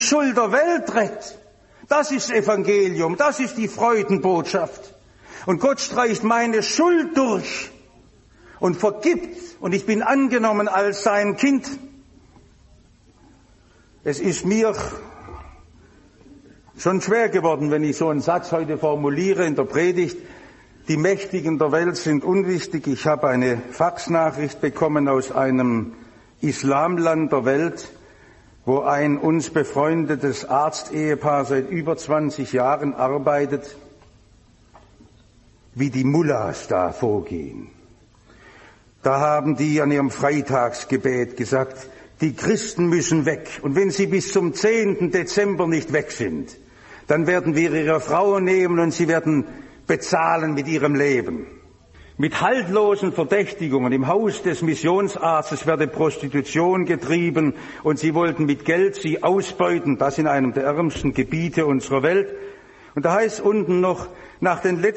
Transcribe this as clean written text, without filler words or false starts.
Schuld der Welt rettet. Das ist Evangelium, das ist die Freudenbotschaft. Und Gott streicht meine Schuld durch und vergibt, und ich bin angenommen als sein Kind. Es ist mir schon schwer geworden, wenn ich so einen Satz heute formuliere in der Predigt. Die Mächtigen der Welt sind unwichtig. Ich habe eine Faxnachricht bekommen aus einem Islamland der Welt, wo ein uns befreundetes Arztehepaar seit über 20 Jahren arbeitet, wie die Mullahs da vorgehen. Da haben die an ihrem Freitagsgebet gesagt, die Christen müssen weg. Und wenn sie bis zum 10. Dezember nicht weg sind, dann werden wir ihre Frauen nehmen und sie werden bezahlen mit ihrem Leben. Mit haltlosen Verdächtigungen im Haus des Missionsarztes werde Prostitution getrieben und sie wollten mit Geld sie ausbeuten, das in einem der ärmsten Gebiete unserer Welt. Und da heißt unten noch, nach den